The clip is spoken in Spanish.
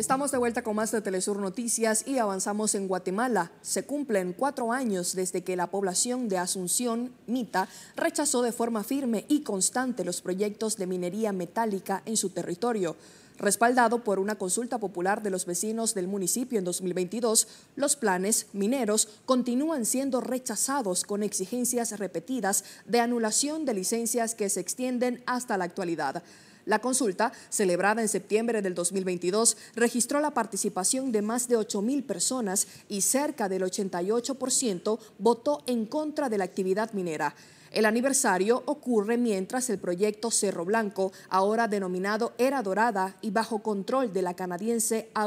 Estamos de vuelta con más de Telesur Noticias y avanzamos en Guatemala. Se cumplen 4 años desde que la población de Asunción, Mita, rechazó de forma firme y constante los proyectos de minería metálica en su territorio. Respaldado por una consulta popular de los vecinos del municipio en 2022, los planes mineros continúan siendo rechazados con exigencias repetidas de anulación de licencias que se extienden hasta la actualidad. La consulta, celebrada en septiembre del 2022, registró la participación de más de 8.000 personas y cerca del 88% votó en contra de la actividad minera. El aniversario ocurre mientras el proyecto Cerro Blanco, ahora denominado Era Dorada y bajo control de la canadiense